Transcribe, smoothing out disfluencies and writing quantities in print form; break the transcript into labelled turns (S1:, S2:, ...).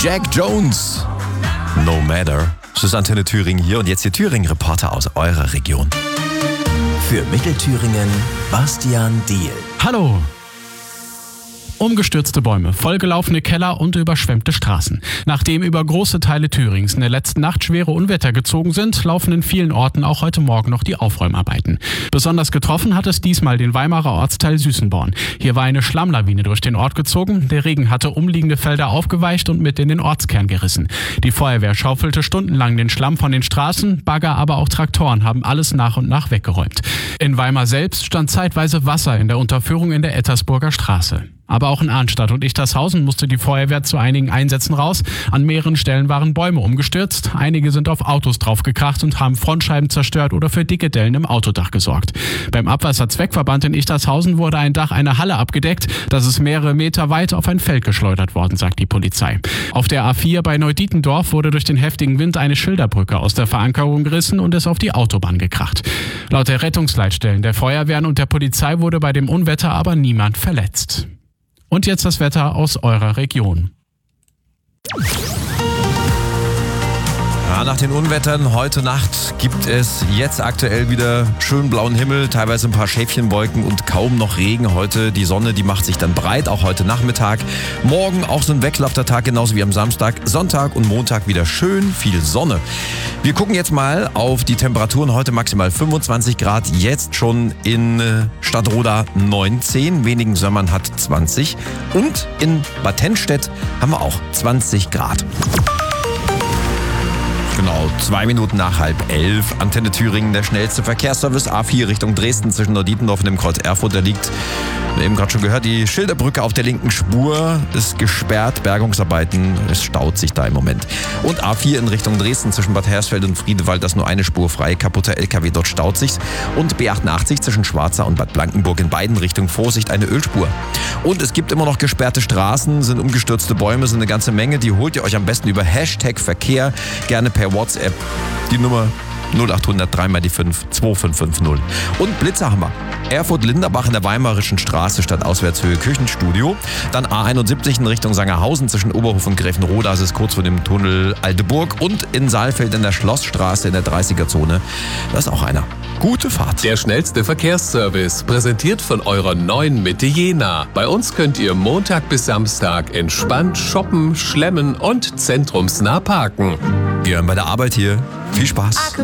S1: Jack Jones, No Matter. Das ist Antenne Thüringen hier und jetzt Ihr Thüringen-Reporter aus eurer Region.
S2: Für Mittelthüringen, Bastian Diehl.
S3: Hallo! Umgestürzte Bäume, vollgelaufene Keller und überschwemmte Straßen. Nachdem über große Teile Thürings in der letzten Nacht schwere Unwetter gezogen sind, laufen in vielen Orten auch heute Morgen noch die Aufräumarbeiten. Besonders getroffen hat es diesmal den Weimarer Ortsteil Süßenborn. Hier war eine Schlammlawine durch den Ort gezogen. Der Regen hatte umliegende Felder aufgeweicht und mit in den Ortskern gerissen. Die Feuerwehr schaufelte stundenlang den Schlamm von den Straßen. Bagger, aber auch Traktoren haben alles nach und nach weggeräumt. In Weimar selbst stand zeitweise Wasser in der Unterführung in der Ettersburger Straße. Aber auch in Arnstadt und Ichtershausen musste die Feuerwehr zu einigen Einsätzen raus. An mehreren Stellen waren Bäume umgestürzt. Einige sind auf Autos draufgekracht und haben Frontscheiben zerstört oder für dicke Dellen im Autodach gesorgt. Beim Abwasserzweckverband in Ichtershausen wurde ein Dach einer Halle abgedeckt. Das ist mehrere Meter weit auf ein Feld geschleudert worden, sagt die Polizei. Auf der A4 bei Neudietendorf wurde durch den heftigen Wind eine Schilderbrücke aus der Verankerung gerissen und ist auf die Autobahn gekracht. Laut der Rettungsleitstellen der Feuerwehren und der Polizei wurde bei dem Unwetter aber niemand verletzt. Und jetzt das Wetter aus eurer Region.
S1: Ja, nach den Unwettern heute Nacht gibt es jetzt aktuell wieder schön blauen Himmel, teilweise ein paar Schäfchenwolken und kaum noch Regen. Heute die Sonne, die macht sich dann breit, auch heute Nachmittag. Morgen auch so ein wechselhafter Tag, genauso wie am Samstag. Sonntag und Montag wieder schön viel Sonne. Wir gucken jetzt mal auf die Temperaturen. Heute maximal 25 Grad, jetzt schon in Stadtroda 19, wenigen Sömmern hat 20 und in Bad Tennstedt haben wir auch 20 Grad. Genau, 2 Minuten nach 10:30. Antenne Thüringen, der schnellste Verkehrsservice A4 Richtung Dresden zwischen Neudietendorf und dem Kreuz Erfurt. Da liegt, wir haben eben gerade schon gehört, die Schilderbrücke auf der linken Spur ist gesperrt. Bergungsarbeiten, es staut sich da im Moment. Und A4 in Richtung Dresden zwischen Bad Hersfeld und Friedewald, da ist nur eine Spur frei. Kaputter LKW, dort staut sich's. Und B88 zwischen Schwarza und Bad Blankenburg in beiden Richtungen. Vorsicht, eine Ölspur. Und es gibt immer noch gesperrte Straßen, sind umgestürzte Bäume, sind eine ganze Menge. Die holt ihr euch am besten über #Verkehr, gerne per WhatsApp. Die Nummer 0800 3 x 5 2550. Und Blitzer haben wir. Erfurt-Linderbach in der Weimarischen Straße statt Auswärtshöhe Küchenstudio. Dann A71 in Richtung Sangerhausen zwischen Oberhof und Gräfenroda. Das ist kurz vor dem Tunnel Alteburg. Und in Saalfeld in der Schlossstraße in der 30er-Zone. Da ist auch einer. Gute Fahrt.
S4: Der schnellste Verkehrsservice, präsentiert von eurer neuen Mitte Jena. Bei uns könnt ihr Montag bis Samstag entspannt shoppen, schlemmen und zentrumsnah parken.
S1: Wir hören bei der Arbeit hier. Viel Spaß.